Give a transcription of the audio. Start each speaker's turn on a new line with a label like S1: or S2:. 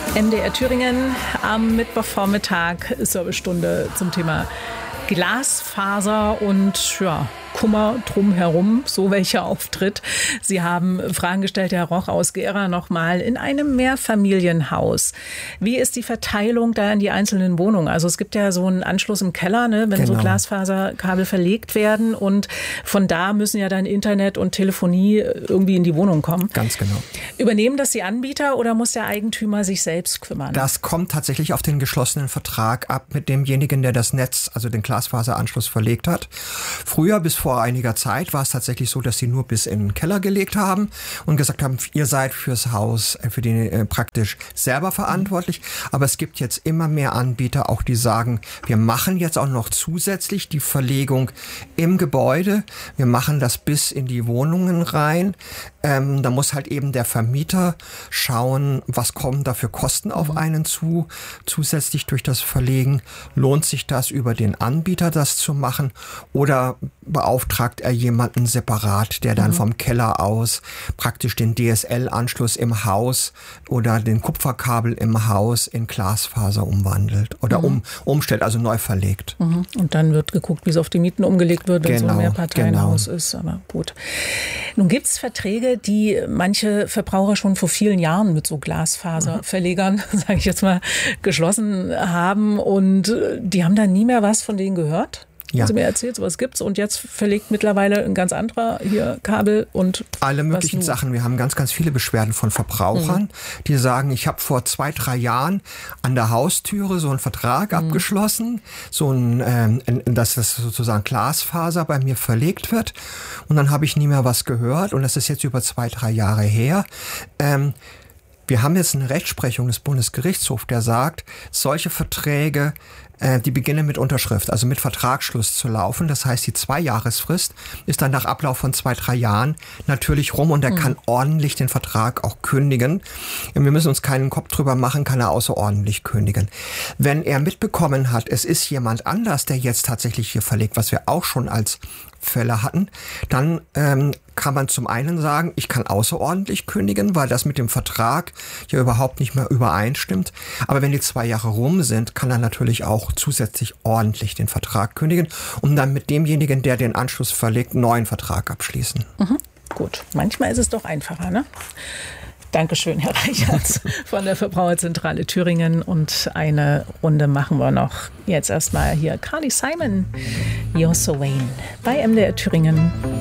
S1: MDR Thüringen am Mittwochvormittag, Servicestunde zum Thema Glasfaser und Kummer drumherum, so welcher Auftritt. Sie haben Fragen gestellt, Herr Roch aus Gera, nochmal in einem Mehrfamilienhaus. Wie ist die Verteilung da in die einzelnen Wohnungen? Also es gibt ja so einen Anschluss im Keller, ne, wenn so Glasfaserkabel verlegt werden und von da müssen ja dann Internet und Telefonie irgendwie in die Wohnung kommen.
S2: Ganz genau.
S1: Übernehmen das die Anbieter oder muss der Eigentümer sich selbst kümmern?
S2: Das kommt tatsächlich auf den geschlossenen Vertrag ab mit demjenigen, der das Netz, also den Glasfaseranschluss verlegt hat. Früher, bis vor einiger Zeit, war es tatsächlich so, dass sie nur bis in den Keller gelegt haben und gesagt haben, ihr seid fürs Haus, für die praktisch selber verantwortlich. Aber es gibt jetzt immer mehr Anbieter, auch die sagen, wir machen jetzt auch noch zusätzlich die Verlegung im Gebäude. Wir machen das bis in die Wohnungen rein. Da muss halt eben der Vermieter schauen, was kommen da für Kosten auf einen zu, zusätzlich durch das Verlegen. Lohnt sich das über den Anbieter, das zu machen, oder beauftragt er jemanden separat, der dann vom Keller aus praktisch den DSL-Anschluss im Haus oder den Kupferkabel im Haus in Glasfaser umwandelt oder umstellt, also neu verlegt.
S1: Und dann wird geguckt, wie es auf die Mieten umgelegt wird, wenn so ein Mehrparteienhaus ist. Aber gut. Nun gibt es Verträge, die manche Verbraucher schon vor vielen Jahren mit so Glasfaserverlegern, sage ich jetzt mal, geschlossen haben und die haben dann nie mehr was von denen gehört.
S2: Ja.
S1: Haben Sie mir erzählt, sowas gibt's und jetzt verlegt mittlerweile ein ganz anderer hier Kabel und
S2: alle möglichen Sachen. Wir haben ganz, ganz viele Beschwerden von Verbrauchern, die sagen, ich habe vor 2-3 Jahren an der Haustüre so einen Vertrag abgeschlossen, dass das sozusagen Glasfaser bei mir verlegt wird und dann habe ich nie mehr was gehört und das ist jetzt über 2-3 Jahre her. Wir haben jetzt eine Rechtsprechung des Bundesgerichtshofs, der sagt, solche Verträge, die beginnen mit Unterschrift, also mit Vertragsschluss zu laufen. Das heißt, die 2-Jahresfrist ist dann nach Ablauf von 2-3 Jahren natürlich rum und er kann ordentlich den Vertrag auch kündigen. Wir müssen uns keinen Kopf drüber machen, kann er außerordentlich kündigen. Wenn er mitbekommen hat, es ist jemand anders, der jetzt tatsächlich hier verlegt, was wir auch schon als Fälle hatten, dann kann man zum einen sagen, ich kann außerordentlich kündigen, weil das mit dem Vertrag ja überhaupt nicht mehr übereinstimmt. Aber wenn die 2 Jahre rum sind, kann er natürlich auch zusätzlich ordentlich den Vertrag kündigen und dann mit demjenigen, der den Anschluss verlegt, einen neuen Vertrag abschließen.
S1: Gut, manchmal ist es doch einfacher, ne? Dankeschön, Herr Reichertz von der Verbraucherzentrale Thüringen. Und eine Runde machen wir noch. Jetzt erstmal hier Carly Simon, You're So Vain bei MDR Thüringen.